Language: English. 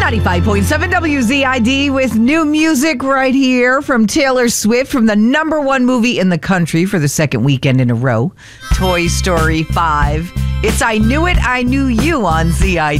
95.7 WZID with new music right here from Taylor Swift from the #1 movie in the country for the second weekend in a row, Toy Story 5. It's I Knew It, I Knew You on ZID.